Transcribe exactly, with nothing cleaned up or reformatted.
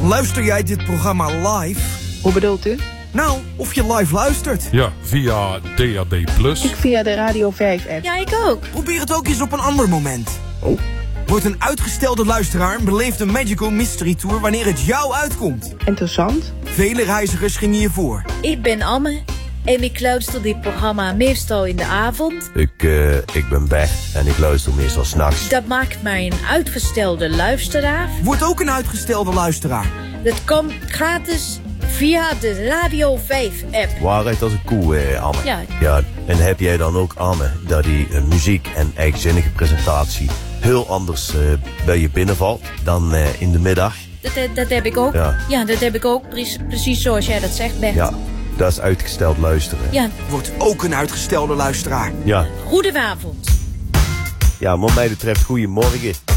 Luister jij dit programma live? Hoe bedoelt u? Nou, of je live luistert. Ja, via D A D plus. Ik via de Radio vijf app. Ja, ik ook. Probeer het ook eens op een ander moment. Oh. Word een uitgestelde luisteraar en beleef de Magical Mystery Tour wanneer het jou uitkomt. Interessant. Vele reizigers gingen hiervoor. Ik ben Anne en ik luister dit programma meestal in de avond. Ik, uh, ik ben Bert en ik luister meestal 's nachts. Dat maakt mij een uitgestelde luisteraar. Word ook een uitgestelde luisteraar. Dat komt gratis via de Radio vijf app. Waarheid als een koe, eh, Anne. Ja. Ja. En heb jij dan ook, Anne, dat die uh, muziek en eigenzinnige presentatie heel anders uh, bij je binnenvalt dan uh, in de middag? Dat, dat, dat heb ik ook. Ja. Ja, dat heb ik ook. Precies, precies zoals jij dat zegt, Bert. Ja, dat is uitgesteld luisteren. Ja. Word ook een uitgestelde luisteraar. Ja. Goedenavond. Ja, wat mij betreft, goedemorgen.